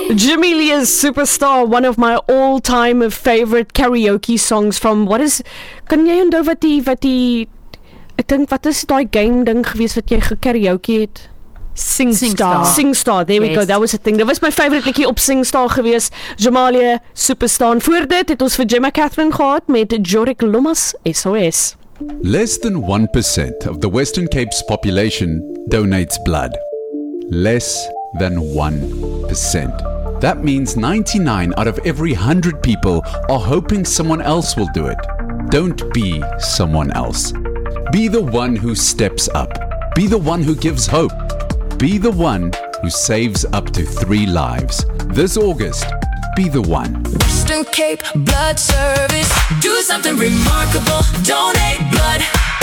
Jimmy Lee is Superstar, one of my all-time favorite karaoke songs from, kan jy onthou wat die ek dink, wat is die game ding gewees wat jy gekaraoke het? SingStar, there we go, that was the thing. That was my favorite liedjie op SingStar gewees. Jamalia, Superstar. Voor dit het ons vir Gemma Catherine gehad met Jorik Lomas, SOS. Less than 1% of the Western Cape's population donates blood. Less than 1%. That means 99 out of every 100 people are hoping someone else will do it. Don't be someone else. Be the one who steps up. Be the one who gives hope. Be the one who saves up to 3 lives. This August, be the one. Western Cape Blood Service. Do something remarkable. Donate blood.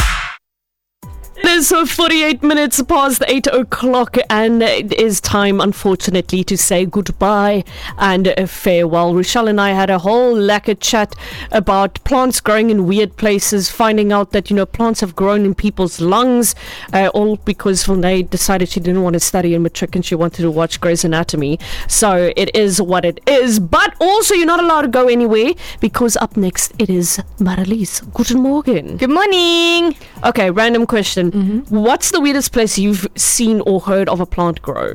It is 48 minutes past 8 o'clock, and it is time, unfortunately, to say goodbye and farewell. Rochelle and I had a whole lekker chat about plants growing in weird places, finding out that, plants have grown in people's lungs, all because Vilnay decided she didn't want to study in matric and she wanted to watch Grey's Anatomy. So it is what it is. But also, you're not allowed to go anywhere, because up next, it is Marlies. Guten Morgen. Good morning. Okay, random question. What's the weirdest place you've seen or heard of a plant grow?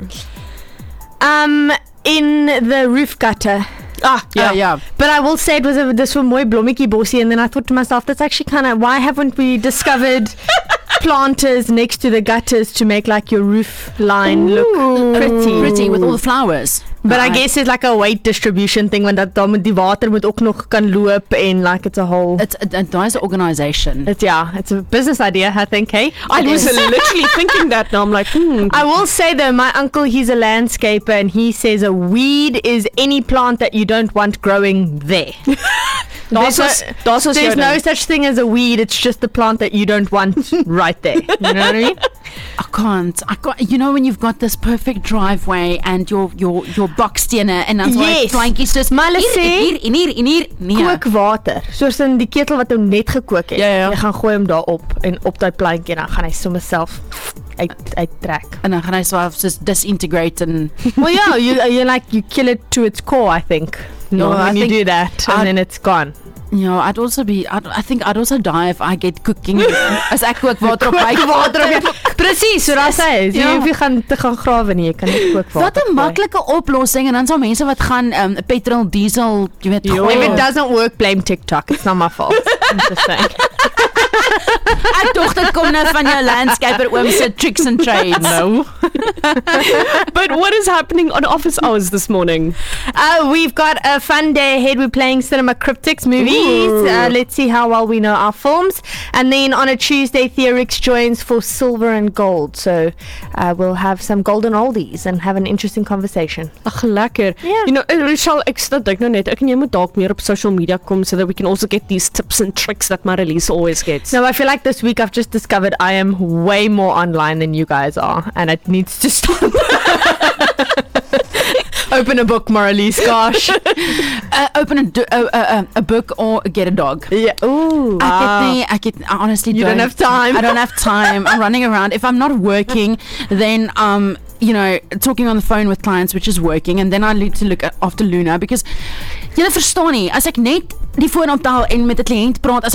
In the roof gutter. Yeah. But I will say it was this one mooi blommetjie bossie, and then I thought to myself, that's actually kind of, why haven't we discovered planters next to the gutters to make like your roof line look pretty with all the flowers? But I guess it's like a weight distribution thing, when dat dan met die water moet ook nog kan loop, and like it's a whole... It's a nice organisation. It's a business idea, I think, hey? I was literally thinking that now. I'm like, I will say though, my uncle, he's a landscaper, and he says a weed is any plant that you don't want growing there. There's no such thing as a weed. It's just the plant that you don't want right there. You know what I mean? I can't. When you've got this perfect driveway and your bakstene en dan so plantjies soos hier. Kookwater. Soos in die ketel wat hom net gekook het. Ja. Jy gaan gooi hom daarop en op daai plantjie, en dan gaan hy sommer self uittrek. En dan gaan hy soos disintegrate and well, yeah, you kill it to its core, I think. When you do that, and then it's gone. I think I'd also die if I get cooking as ek kookwater op my Presies, so dat sê, jy hoef nie te gaan grawe nie, jy kan net kookwater. Wat 'n maklike oplossing, en dan sal mense wat gaan petrol, diesel, jy weet. If it doesn't work, blame TikTok. It's not my fault. I'm just saying. Ek dog dit kom nou van jou landscaper oom se tricks and trades. No. But what is happening on office hours this morning? We've got a fun day ahead. We're playing Cinema Cryptics movies. Let's see how well we know our films. And then on a Tuesday, Theorix joins for Silver and Gold. So we'll have some golden oldies and have an interesting conversation. Ag, lekker. Yeah. Rochelle, ek dink nou net, ek en jy moet dalk meer op social media kom so that we can also get these tips and tricks that Marlies always gets. No, I feel like this week I've just discovered I am way more online than you guys are, and it needs to stop. Open a book, Marlies, gosh. Open a book or get a dog. Yeah. Ooh. I honestly you don't have time. I don't have time. I'm running around. If I'm not working, then talking on the phone with clients, which is working, and then I need to look after Luna, because jy verstaan nie, as ek net die foon optel en met 'n kliënt praat, as